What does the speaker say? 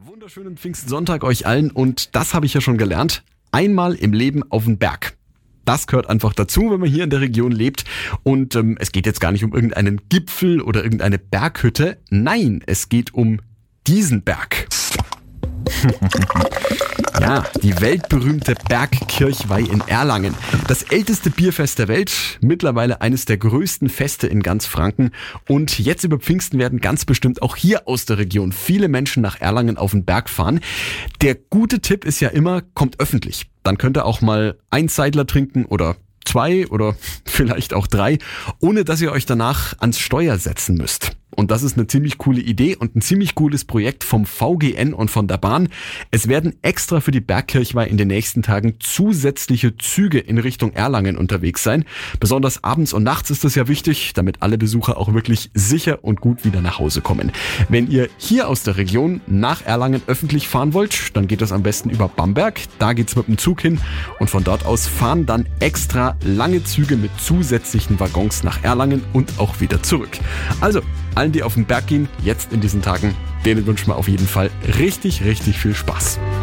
Wunderschönen Pfingstsonntag euch allen und das habe ich ja schon gelernt. Einmal im Leben auf den Berg. Das gehört einfach dazu, wenn man hier in der Region lebt. Und es geht jetzt gar nicht um irgendeinen Gipfel oder irgendeine Berghütte. Nein, es geht um diesen Berg. Ja, die weltberühmte Bergkirchweih in Erlangen. Das älteste Bierfest der Welt, mittlerweile eines der größten Feste in ganz Franken. Und jetzt über Pfingsten werden ganz bestimmt auch hier aus der Region viele Menschen nach Erlangen auf den Berg fahren. Der gute Tipp ist ja immer, kommt öffentlich. Dann könnt ihr auch mal ein Seidler trinken oder 2 oder vielleicht auch 3, ohne dass ihr euch danach ans Steuer setzen müsst. Und das ist eine ziemlich coole Idee und ein ziemlich cooles Projekt vom VGN und von der Bahn. Es werden extra für die Bergkirchweih in den nächsten Tagen zusätzliche Züge in Richtung Erlangen unterwegs sein. Besonders abends und nachts ist das ja wichtig, damit alle Besucher auch wirklich sicher und gut wieder nach Hause kommen. Wenn ihr hier aus der Region nach Erlangen öffentlich fahren wollt, dann geht das am besten über Bamberg. Da geht's mit dem Zug hin und von dort aus fahren dann extra lange Züge mit zusätzlichen Waggons nach Erlangen und auch wieder zurück. Also, allen, die auf den Berg gehen, jetzt in diesen Tagen, denen wünschen wir auf jeden Fall richtig, richtig viel Spaß.